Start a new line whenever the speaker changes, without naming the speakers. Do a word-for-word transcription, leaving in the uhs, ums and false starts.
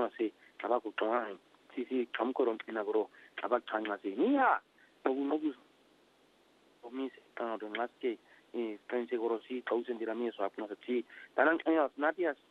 masih apa kutuan sisi kamu koron pinagoro apa tang masih ni ha nogu nogu omis kan orang lagi eh kan segoro si thousand dirami so apna si tanang ayah nadia